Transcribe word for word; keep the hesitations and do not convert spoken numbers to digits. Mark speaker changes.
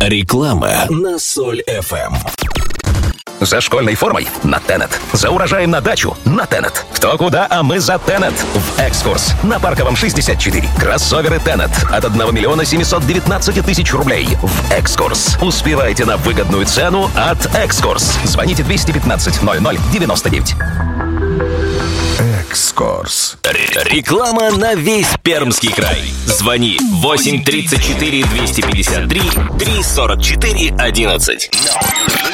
Speaker 1: Реклама на Соль эф эм.
Speaker 2: За школьной формой на Тенет. За урожаем на дачу на Тенет. Кто куда, а мы за Тенет. В экскурс на Парковом шестьдесят четыре. Кроссоверы Тенет от одного миллиона семьсот девятнадцать тысяч рублей. В экскурс. Успевайте на выгодную цену от экскурс. Звоните двести пятнадцать ноль ноль девяносто девять.
Speaker 1: Экскурс.
Speaker 3: Реклама на весь Пермский край. Звони восемь тридцать четыре двести пятьдесят три три сорок четыре одиннадцать.